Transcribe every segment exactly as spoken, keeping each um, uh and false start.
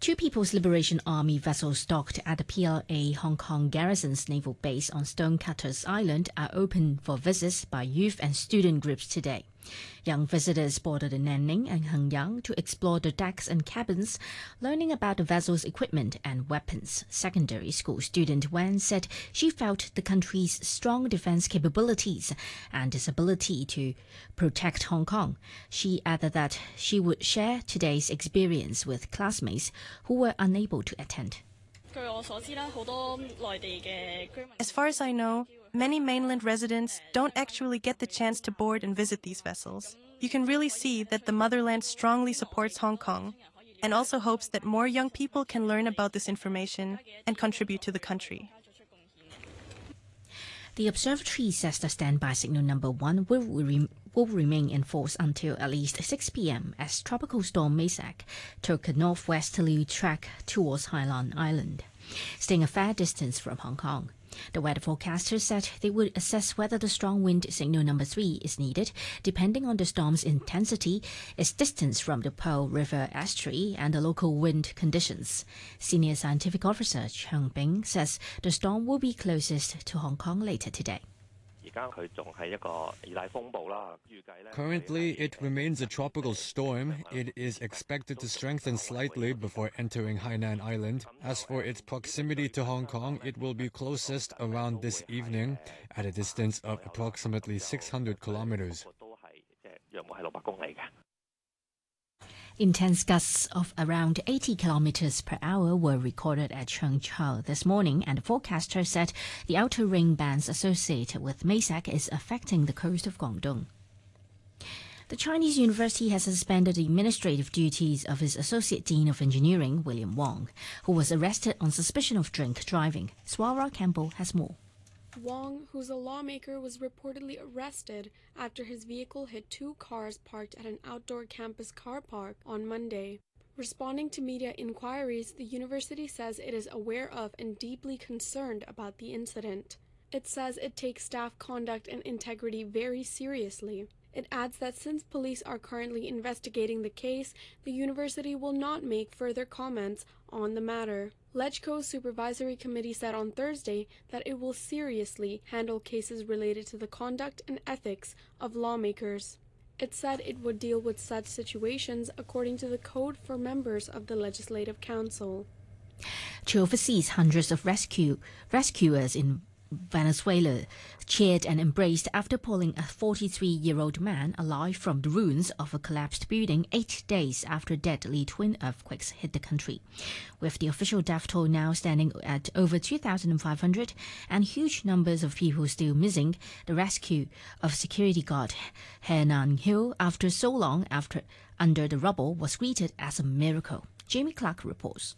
Two People's Liberation Army vessels docked at the P L A Hong Kong Garrison's naval base on Stonecutters Island are open for visits by youth and student groups today. Young visitors boarded the Nanning and Hengyang to explore the decks and cabins, learning about the vessel's equipment and weapons. Secondary school student Wen said she felt the country's strong defense capabilities and its ability to protect Hong Kong. She added that she would share today's experience with classmates who were unable to attend. As far as I know, many mainland residents don't actually get the chance to board and visit these vessels. You can really see that the motherland strongly supports Hong Kong and also hopes that more young people can learn about this information and contribute to the country. The observatory says the standby signal number one will, re will remain in force until at least six p m as Tropical Storm Maysak took a northwesterly track towards Hainan Island, staying a fair distance from Hong Kong. The weather forecasters said they would assess whether the strong wind signal number three is needed, depending on the storm's intensity, its distance from the Pearl River estuary, and the local wind conditions. Senior Scientific Officer Cheng Bing says the storm will be closest to Hong Kong later today. Currently, it remains a tropical storm. It is expected to strengthen slightly before entering Hainan Island. As for its proximity to Hong Kong, it will be closest around this evening at a distance of approximately six hundred kilometers. Intense gusts of around eighty kilometers per hour were recorded at Chengchao this morning, and the forecaster said the outer ring bands associated with Maysak is affecting the coast of Guangdong. The Chinese university has suspended the administrative duties of its Associate Dean of Engineering, William Wong, who was arrested on suspicion of drink driving. Swara Campbell has more. Wong, who's a lawmaker, was reportedly arrested after his vehicle hit two cars parked at an outdoor campus car park on Monday. Responding to media inquiries, the university says it is aware of and deeply concerned about the incident. It says it takes staff conduct and integrity very seriously. It adds that since police are currently investigating the case, the university will not make further comments on the matter. LegCo's supervisory committee said on Thursday that it will seriously handle cases related to the conduct and ethics of lawmakers. It said it would deal with such situations according to the code for members of the Legislative Council. To overseas, hundreds of rescue rescuers in Venezuela cheered and embraced after pulling a forty-three-year-old man alive from the ruins of a collapsed building eight days after deadly twin earthquakes hit the country. With the official death toll now standing at over two thousand five hundred and huge numbers of people still missing, the rescue of security guard He Nan-hyo after so long after under the rubble was greeted as a miracle. Jamie Clark reports.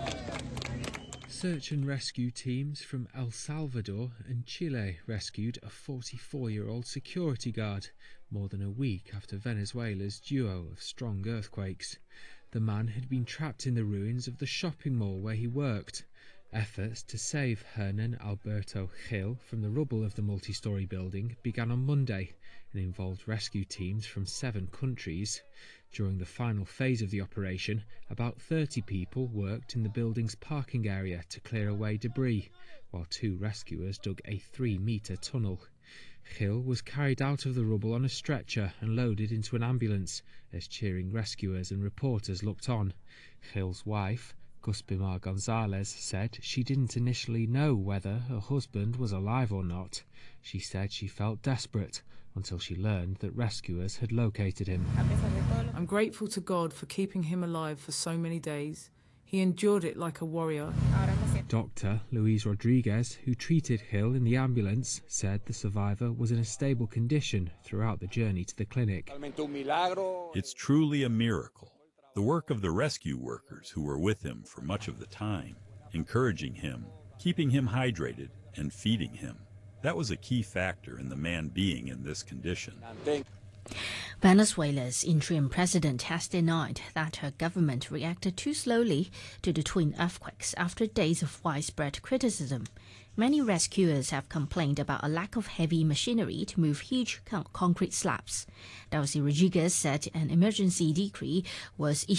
Search and rescue teams from El Salvador and Chile rescued a forty-four-year-old security guard more than a week after Venezuela's duo of strong earthquakes. The man had been trapped in the ruins of the shopping mall where he worked. Efforts to save Hernan Alberto Gil from the rubble of the multi-storey building began on Monday and involved rescue teams from seven countries. During the final phase of the operation, about thirty people worked in the building's parking area to clear away debris, while two rescuers dug a three-metre tunnel. Gil was carried out of the rubble on a stretcher and loaded into an ambulance as cheering rescuers and reporters looked on. Gil's wife, Guspimar Gonzalez, said she didn't initially know whether her husband was alive or not. She said she felt desperate until she learned that rescuers had located him. I'm grateful to God for keeping him alive for so many days. He endured it like a warrior. Doctor Luis Rodriguez, who treated Gil in the ambulance, said the survivor was in a stable condition throughout the journey to the clinic. It's truly a miracle. The work of the rescue workers who were with him for much of the time, encouraging him, keeping him hydrated, and feeding him. That was a key factor in the man being in this condition. Venezuela's interim president has denied that her government reacted too slowly to the twin earthquakes after days of widespread criticism. Many rescuers have complained about a lack of heavy machinery to move huge con concrete slabs. Delcy Rodriguez said an emergency decree was issued